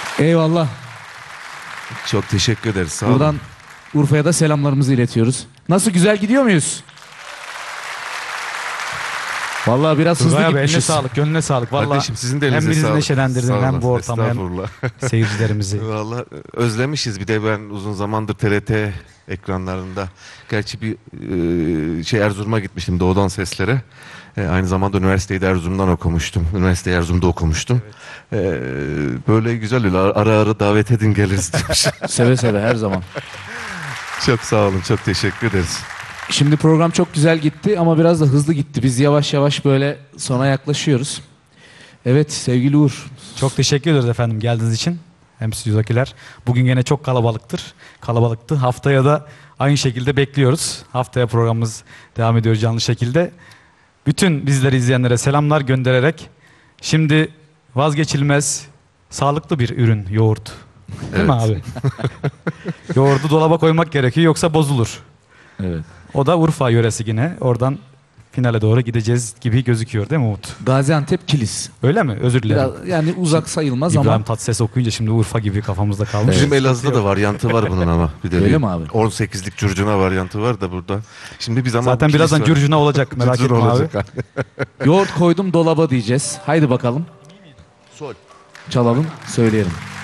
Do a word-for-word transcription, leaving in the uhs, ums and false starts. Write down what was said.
Eyvallah. Çok teşekkür ederiz. Sağ olun. Buradan Urfa'ya da selamlarımızı iletiyoruz. Nasıl, güzel gidiyor muyuz? Vallahi biraz hızlı Turgay abi, eline gitmişiz. sağlık, gönlüne sağlık. Vallahi Kardeşim sizin de hem elinize bizi sağlık. neşelendirdin Sağ hem olun, bu ortamı hem estağfurullah. seyircilerimizi. Vallahi özlemişiz. Bir de ben uzun zamandır T R T ekranlarında. Gerçi bir e, şey Erzurum'a gitmiştim, Doğudan Seslere. E, aynı zamanda üniversiteyi de Erzurum'dan okumuştum. Üniversiteyi Erzurum'da okumuştum. E, böyle güzel öyle ara ara davet edin geliriz demiş. Seve seve, her zaman. Çok sağ olun. Çok teşekkür ederiz. Şimdi program çok güzel gitti ama biraz da hızlı gitti. Biz yavaş yavaş böyle sona yaklaşıyoruz. Evet sevgili Uğur. Çok teşekkür ederiz efendim geldiğiniz için. Hem stüdyodakiler. Bugün gene çok kalabalıktır. Kalabalıktı. Haftaya da aynı şekilde bekliyoruz. Haftaya programımız devam ediyor canlı şekilde. Bütün bizleri izleyenlere selamlar göndererek şimdi vazgeçilmez sağlıklı bir ürün yoğurt. Değil mi abi? Yoğurdu dolaba koymak gerekiyor yoksa bozulur. Evet. O da Urfa yöresi yine. Oradan finale doğru gideceğiz gibi gözüküyor değil mi Umut? Gaziantep Kilis. Öyle mi? Özür dilerim. Biraz, yani uzak sayılmaz İbrahim ama. Tatlıses okuyunca şimdi Urfa gibi kafamızda kalmış. Bizim Elazığ'da da varyantı var bunun ama. Bir de Öyle bir mi abi? on sekizlik curcuna varyantı var da burada. Şimdi bir zaman Zaten bu birazdan kilis var. curcuna olacak merak Curcuna etme abi. olacak. Yoğurt koydum dolaba diyeceğiz. Haydi bakalım. Sol. Çalalım, söyleyelim.